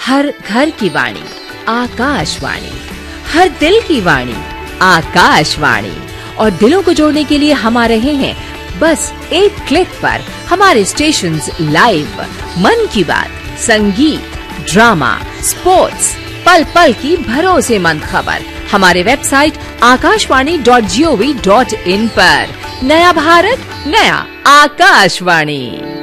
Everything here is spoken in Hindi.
हर घर की वाणी आकाशवाणी, हर दिल की वाणी आकाशवाणी। और दिलों को जोड़ने के लिए हम आ रहे हैं बस एक क्लिक पर हमारे स्टेशंस लाइव। मन की बात, संगीत, ड्रामा, स्पोर्ट्स, पल पल की भरोसेमंद खबर हमारे वेबसाइट akashvani.gov.in पर। नया भारत, नया आकाशवाणी।